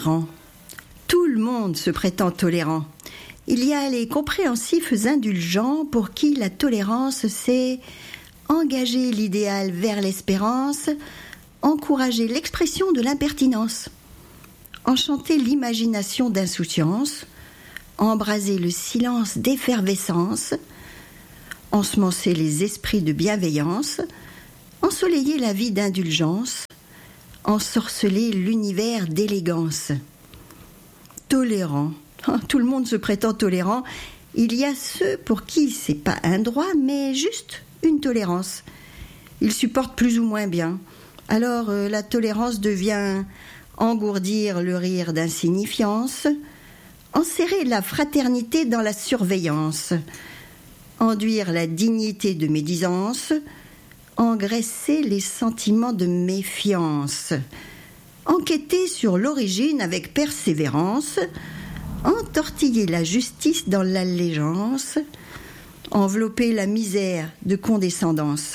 Tolérant. Tout le monde se prétend tolérant. Il y a les compréhensifs indulgents pour qui la tolérance, c'est engager l'idéal vers l'espérance, encourager l'expression de l'impertinence, enchanter l'imagination d'insouciance, embraser le silence d'effervescence, ensemencer les esprits de bienveillance, ensoleiller la vie d'indulgence, ensorceler l'univers d'élégance. Tolérant. Tout le monde se prétend tolérant. Il y a ceux pour qui c'est pas un droit, mais juste une tolérance. Ils supportent plus ou moins bien. Alors la tolérance devient engourdir le rire d'insignifiance, enserrer la fraternité dans la surveillance, enduire la dignité de médisance, engraisser les sentiments de méfiance, enquêter sur l'origine avec persévérance, entortiller la justice dans l'allégeance, envelopper la misère de condescendance.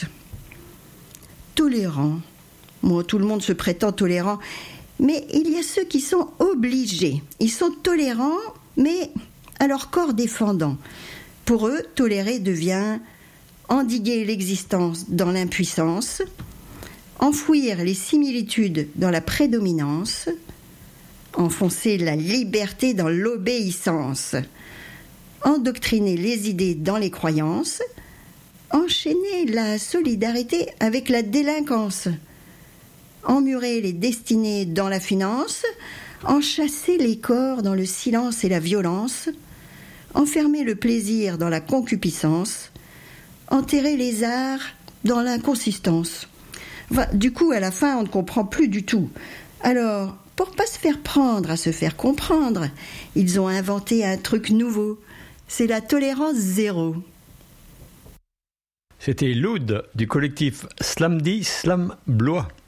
Tolérant. Bon, tout le monde se prétend tolérant, mais il y a ceux qui sont obligés. Ils sont tolérants, mais à leur corps défendant. Pour eux, tolérer devient endiguer l'existence dans l'impuissance, enfouir les similitudes dans la prédominance, enfoncer la liberté dans l'obéissance, endoctriner les idées dans les croyances, enchaîner la solidarité avec la délinquance, emmurer les destinées dans la finance, enchasser les corps dans le silence et la violence, enfermer le plaisir dans la concupiscence, enterrer les arts dans l'inconsistance. Enfin, du coup, à la fin, on ne comprend plus du tout. Alors, pour pas se faire prendre à se faire comprendre, ils ont inventé un truc nouveau. C'est la tolérance zéro. C'était Loud du collectif Slamdi Slam Blois.